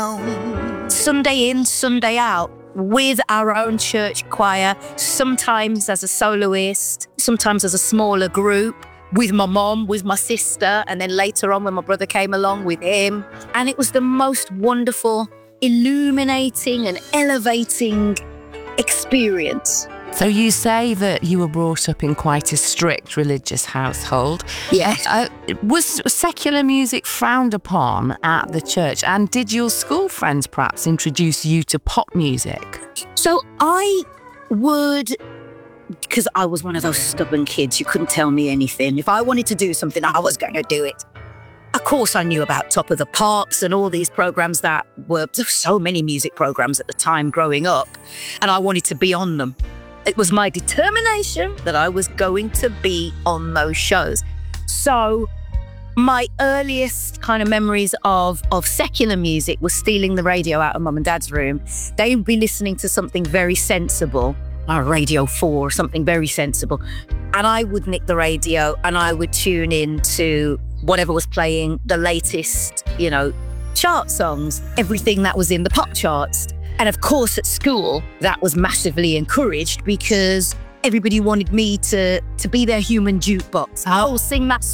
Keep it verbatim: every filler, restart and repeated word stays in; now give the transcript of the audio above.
Sunday in, Sunday out, with our own church choir, sometimes as a soloist, sometimes as a smaller group, with my mom, with my sister, and then later on when my brother came along, with him. And it was the most wonderful, illuminating and elevating experience. So you say that you were brought up in quite a strict religious household. Yes. Uh, was secular music frowned upon at the church? And did your school friends perhaps introduce you to pop music? So I would, because I was one of those stubborn kids, you couldn't tell me anything. If I wanted to do something, I was going to do it. Of course, I knew about Top of the Pops and all these programs that were, there were so many music programs at the time growing up, and I wanted to be on them. It was my determination that I was going to be on those shows. So my earliest kind of memories of, of secular music was stealing the radio out of mum and dad's room. They would be listening to something very sensible, uh, Radio four, something very sensible. And I would nick the radio and I would tune in to whatever was playing, the latest, you know, chart songs, everything that was in the pop charts. And of course, at school, that was massively encouraged because everybody wanted me to, to be their human jukebox. I'll sing that song.